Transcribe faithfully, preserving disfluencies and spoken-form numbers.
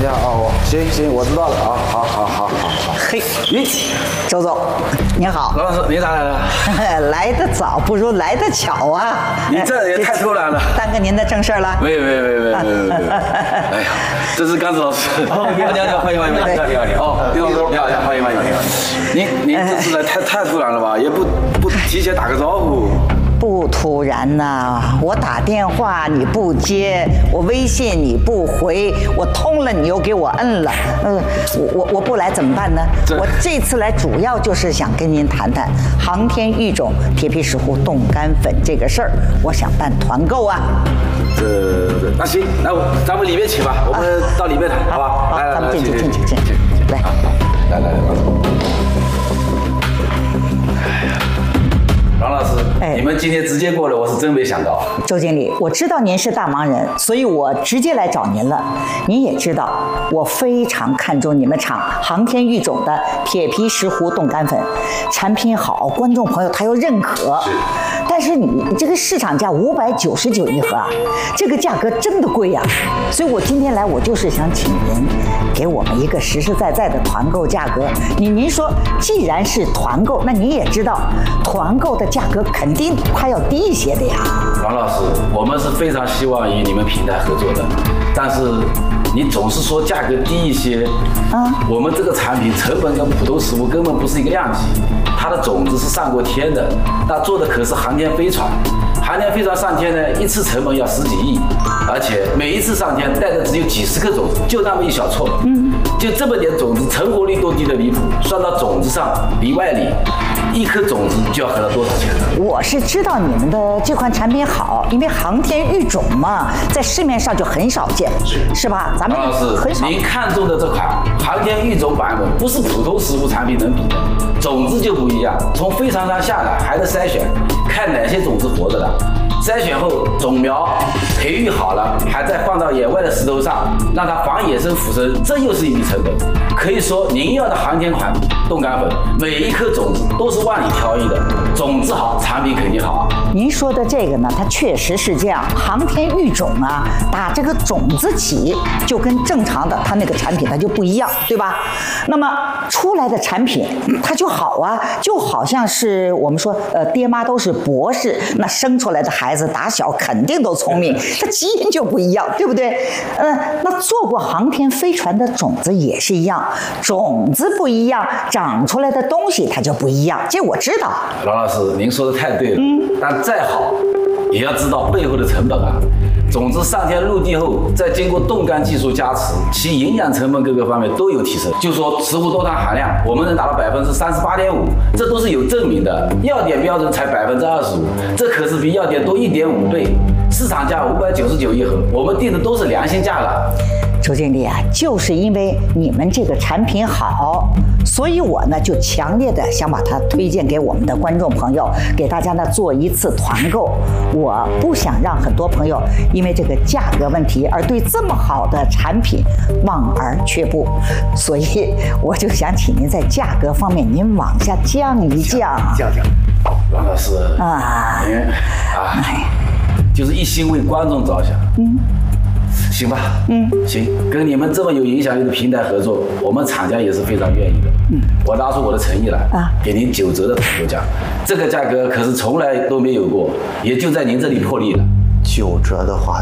下啊，我行行，我知道了啊，好好好好好。 嘿， 咦， 周总，您好。 罗老师，你咋来了？ 来得早不如来得巧啊！ 你这也太突然了， 耽搁您的正事儿了。 没有没有没有没有没有没有。哎呀，这是刚子老师。哦，你好你好你好，欢迎欢迎欢迎，你好你好你好。哦，你好你好你好，欢迎欢迎欢迎。您您这次来太太突然了吧？也不不提前打个招呼。 不突然呐、啊，我打电话你不接，我微信你不回，我通了你又给我摁了，嗯，我我我不来怎么办呢？我这次来主要就是想跟您谈谈航天育种铁皮石斛冻干粉这个事儿，我想办团购啊。 这那行，那我咱们里面请吧，我们到里面谈，好吧？ 好，咱们进去进去进去，来， 来来来，王老师，哎，你们今天直接过来，我是真没想到。 周经理，我知道您是大忙人，所以我直接来找您了。您也知道，我非常看重你们厂航天育种的铁皮石斛冻干粉，产品好，观众朋友他又认可。是。但是你这个市场价五百九十九一盒啊，这个价格真的贵呀、啊。所以我今天来，我就是想请您给我们一个实实在在的团购价格。您您说，既然是团购，那您也知道，团购的价格肯定还要低一些的呀。 王老师，我们是非常希望与你们平台合作的，但是你总是说价格低一些，啊，我们这个产品成本跟普通食物根本不是一个量级，它的种子是上过天的，那做的可是航天飞船。航天飞船上天呢，一次成本要十几亿，而且每一次上天带的只有几十颗种子，就那么一小撮，嗯，就这么点种子，成活率都低得离谱，算到种子上里外里，一颗种子就要合到多少钱呢？ 我是知道你们的这款产品好，因为航天育种嘛，在市面上就很少见，是是吧？咱们王老师很少。您看中的这款航天育种版本，不是普通食物产品能比的，种子就不一样，从飞船上下来还得筛选，看哪些种子活着的。筛选后，种苗培育好了，还再放到野外的石头上，让它防野生腐生，这又是一笔成本。可以说，您要的航天款冻干粉，每一颗种子都是万里挑一的，种子好，产品肯定好。 您说的这个呢，它确实是这样。航天育种啊，打这个种子起，就跟正常的它那个产品它就不一样，对吧？那么出来的产品它就好啊，就好像是我们说，呃，爹妈都是博士，那生出来的孩子打小肯定都聪明，它基因就不一样，对不对？嗯、呃，那做过航天飞船的种子也是一样，种子不一样，长出来的东西它就不一样，这我知道。 王老师，您说的太对了，嗯，但再好也要知道背后的成本啊。种子上天入地后，再经过冻干技术加持，其营养成分各个方面都有提升。就说食物多糖含量，我们能达到百分之三十八点五，这都是有证明的。药典标准才百分之二十五，这可是比药典多一点五倍。市场价五百九十九一盒，我们定的都是良心价了。 周经理啊，就是因为你们这个产品好，所以我呢就强烈的想把它推荐给我们的观众朋友，给大家呢做一次团购。我不想让很多朋友因为这个价格问题而对这么好的产品望而却步，所以我就想请您在价格方面您往下降一降。 降降，王老师啊，您啊，就是一心为观众着想。嗯。行吧，嗯，行，跟你们这么有影响力的平台合作，我们厂家也是非常愿意的。嗯，我拿出我的诚意来啊，给您九折的团购价，这个价格可是从来都没有过，也就在您这里破例了。 九折的话。